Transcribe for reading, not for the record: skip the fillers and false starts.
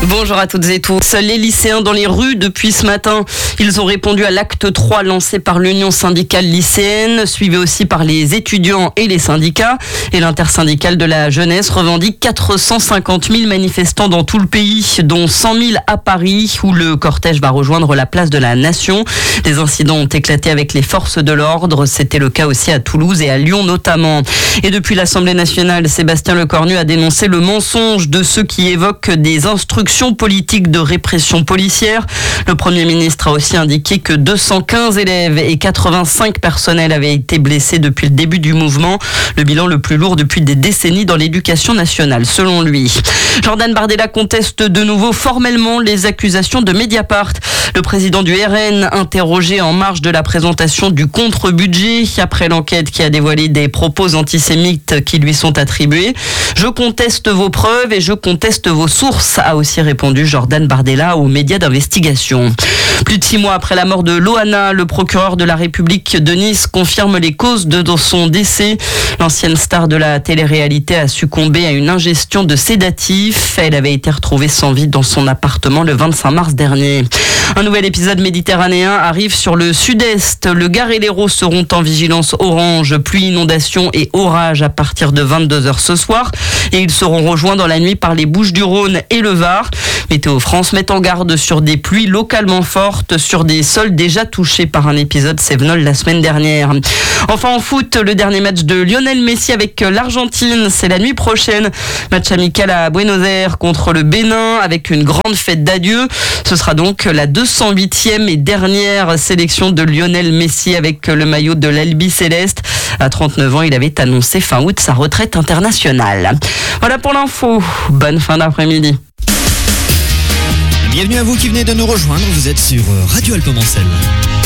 Bonjour à toutes et tous. Les lycéens dans les rues depuis ce matin. Ils ont répondu à l'acte 3 lancé par l'Union syndicale lycéenne, suivi aussi par les étudiants et les syndicats. Et l'intersyndicale de la jeunesse revendique 450 000 manifestants dans tout le pays, dont 100 000 à Paris, où le cortège va rejoindre la place de la Nation. Des incidents ont éclaté avec les forces de l'ordre. C'était le cas aussi à Toulouse et à Lyon notamment. Et depuis l'Assemblée nationale, Sébastien Lecornu a dénoncé le mensonge de ceux qui évoquent des instructions politiques de répression policière. Le Premier ministre a aussi indiqué que 215 élèves et 85 personnels avaient été blessés depuis le début du mouvement. Le bilan le plus lourd depuis des décennies dans l'éducation nationale, selon lui. Jordan Bardella conteste de nouveau formellement les accusations de Mediapart. Le président du RN, interrogé en marge de la présentation du contre-budget après l'enquête qui a dévoilé des propos antisémites qui lui sont attribués. Je conteste vos preuves et je conteste vos sources, a aussi répondu Jordan Bardella aux médias d'investigation. Plus de 6 mois après la mort de Loana, le procureur de la République de Nice confirme les causes de son décès. L'ancienne star de la télé-réalité a succombé à une ingestion de sédatifs. Elle avait été retrouvée sans vie dans son appartement le 25 mars dernier. Un nouvel épisode méditerranéen arrive sur le sud-est. Le Gard et l'Hérault seront en vigilance orange, pluie, inondation et orage à partir de 22h ce soir. Et ils seront rejoints dans la nuit par les Bouches-du-Rhône et le Var. Météo France met en garde sur des pluies localement fortes sur des sols déjà touchés par un épisode Cévenol la semaine dernière. Enfin en foot, le dernier match de Lionel Messi avec l'Argentine, c'est la nuit prochaine. Match amical à Buenos Aires contre le Bénin avec une grande fête d'adieu. Ce sera donc la 208e et dernière sélection de Lionel Messi avec le maillot de l'Albi Céleste. À 39 ans, il avait annoncé fin août sa retraite internationale. Voilà pour l'info. Bonne fin d'après-midi. Bienvenue à vous qui venez de nous rejoindre, vous êtes sur Radio Alpes-Mancel.